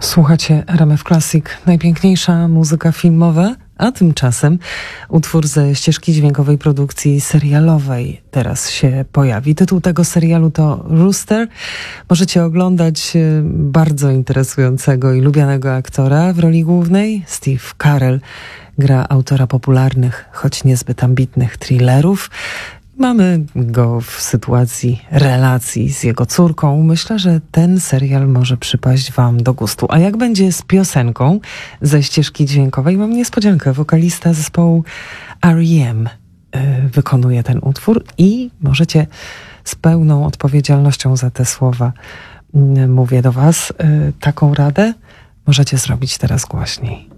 Słuchacie RMF Classic, najpiękniejsza muzyka filmowa, a tymczasem utwór ze ścieżki dźwiękowej produkcji serialowej teraz się pojawi. Tytuł tego serialu to Rooster. Możecie oglądać bardzo interesującego i lubianego aktora w roli głównej. Steve Carell gra autora popularnych, choć niezbyt ambitnych thrillerów. Mamy go w sytuacji relacji z jego córką. Myślę, że ten serial może przypaść wam do gustu. A jak będzie z piosenką ze ścieżki dźwiękowej? Mam niespodziankę. Wokalista zespołu R.E.M. wykonuje ten utwór i możecie z pełną odpowiedzialnością za te słowa, mówię do was, taką radę możecie zrobić teraz głośniej.